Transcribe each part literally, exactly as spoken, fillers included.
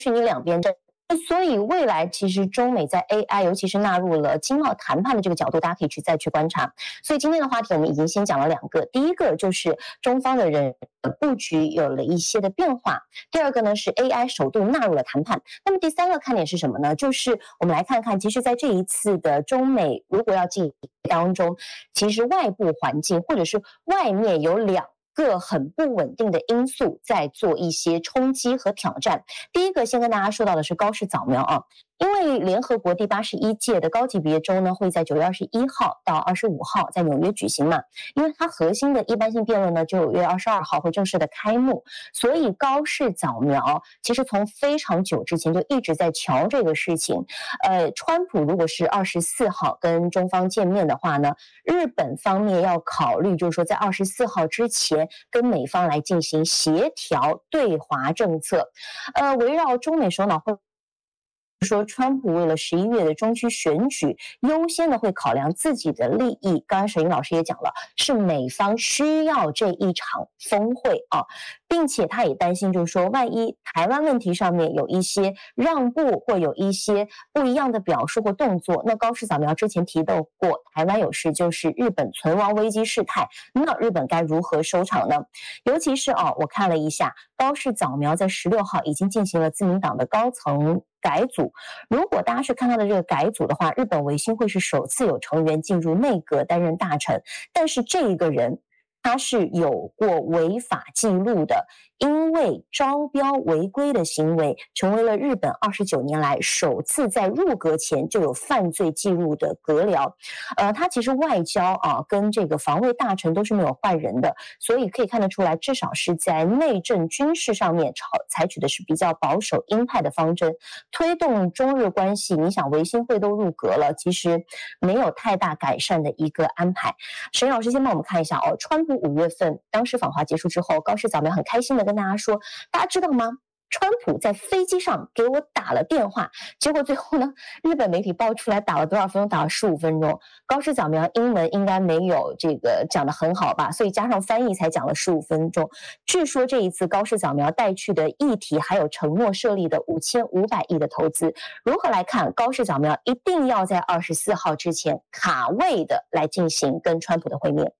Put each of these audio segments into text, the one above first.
是你两边的。所以未来其实中美在 A I 尤其是纳入了经贸谈判的这个角度，大家可以去再去观察。所以今天的话题我们已经先讲了两个，第一个就是中方的人布局有了一些的变化，第二个呢是 A I 首度纳入了谈判。那么第三个看点是什么呢？就是我们来看看，其实在这一次的中美如果要进当中，其实外部环境或者是外面有两个很不稳定的因素在做一些冲击和挑战。第一个先跟大家说到的是高市早苗啊，因为联合国第八十一届的高级别周呢会在九月二十一号到二十五号在纽约举行嘛，因为它核心的一般性辩论呢九月二十二号会正式的开幕，所以高市早苗其实从非常久之前就一直在瞧这个事情。呃，川普如果是二十四号跟中方见面的话呢，日本方面要考虑就是说在二十四号之前跟美方来进行协调对华政策。呃，围绕中美首脑会说川普为了十一月的中期选举优先的会考量自己的利益，刚刚沈云老师也讲了，是美方需要这一场峰会啊，并且他也担心就是说万一台湾问题上面有一些让步或有一些不一样的表述或动作，那高市早苗之前提到过台湾有事就是日本存亡危机事态，那日本该如何收场呢？尤其是啊，我看了一下高市早苗在十六号已经进行了自民党的高层改组，如果大家是看到的这个改组的话，日本维新会是首次有成员进入内阁担任大臣，但是这一个人他是有过违法记录的，因为招标违规的行为成为了日本二十九年来首次在入阁前就有犯罪记录的阁僚。呃，他其实外交啊跟这个防卫大臣都是没有换人的，所以可以看得出来至少是在内政军事上面采取的是比较保守鹰派的方针，推动中日关系。你想维新会都入阁了，其实没有太大改善的一个安排。沈老师先帮我们看一下哦，川普五月份当时访华结束之后，高市早苗很开心的跟大家说，大家知道吗？川普在飞机上给我打了电话，结果最后呢，日本媒体爆出来打了多少分钟？打了十五分钟。高市早苗英文应该没有这个讲得很好吧，所以加上翻译才讲了十五分钟。据说这一次高市早苗带去的议题还有承诺设立的五千五百亿的投资，如何来看？高市早苗一定要在二十四号之前卡位的来进行跟川普的会面。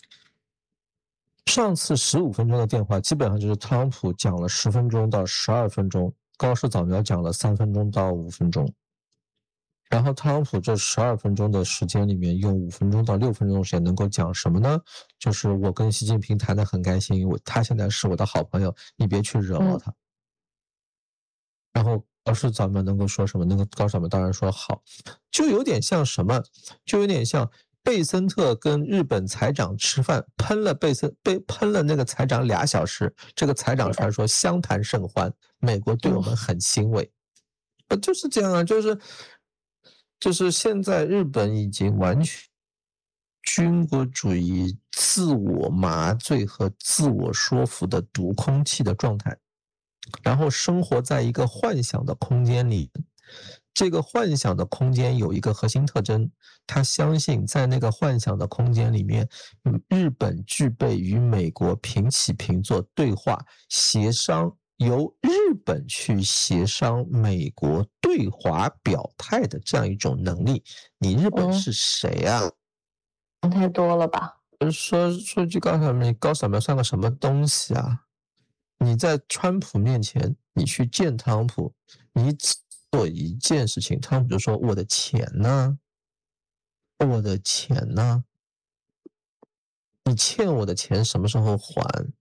上次十五分钟的电话基本上就是特朗普讲了十分钟到十二分钟，高市早苗讲了三分钟到五分钟，然后特朗普这十二分钟的时间里面用五分钟到六分钟的时间能够讲什么呢？就是我跟习近平谈得很开心，我他现在是我的好朋友，你别去惹恼他。嗯、然后高市早苗能够说什么？那个高市早苗当然说好，就有点像什么？就有点像贝森特跟日本财长吃饭，喷了贝森被喷了那个财长俩小时，这个财长出来说相谈甚欢，美国对我们很欣慰，呃，就是这样啊，就是就是现在日本已经完全军国主义自我麻醉和自我说服的读空气的状态，然后生活在一个幻想的空间里。这个幻想的空间有一个核心特征，他相信在那个幻想的空间里面，日本具备与美国平起平坐对话协商，由日本去协商美国对华表态的这样一种能力。你日本是谁啊？ 嗯、太多了吧？ 说说句高扫描，高扫描算个什么东西啊？你在川普面前，你去见特朗普，你只做一件事情，特朗普就说：“我的钱呢？我的钱呢？你欠我的钱什么时候还？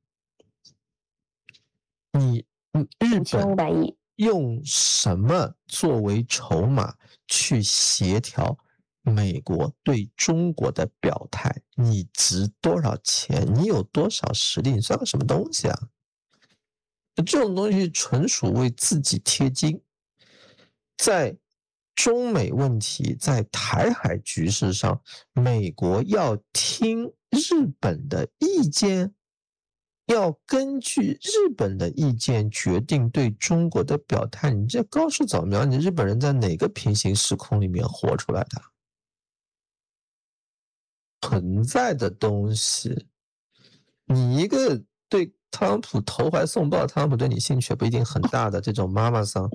你日本用什么作为筹码去协调美国对中国的表态？你值多少钱？你有多少实力？你算个什么东西啊？这种东西纯属为自己贴金。在中美问题，在台海局势上，美国要听日本的意见，要根据日本的意见决定对中国的表态。你这高市早苗，你日本人在哪个平行时空里面活出来的？存在的东西，你一个对特朗普投怀送抱，特朗普对你兴趣也不一定很大的这种妈妈桑，